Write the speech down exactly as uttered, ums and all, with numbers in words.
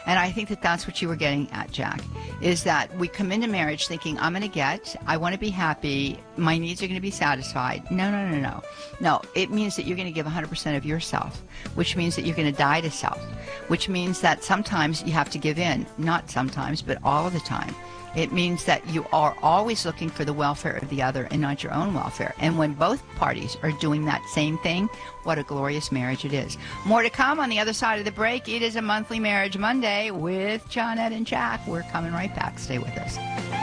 And I think that that's what you were getting at, Jack, is that we come into marriage thinking, I'm going to get, I want to be happy, my needs are going to be satisfied. No, no, no, no. No, it means that you're going to give one hundred percent of yourself, which means that you're going to die to self, which means that sometimes you have to give in. Not sometimes, but all of the time. It means that you are always looking for the welfare of the other and not your own welfare. And when both parties are doing that same thing, what a glorious marriage it is. More to come on the other side of the break. It is a monthly Marriage Monday with Johnnette and Jack. We're coming right back. Stay with us.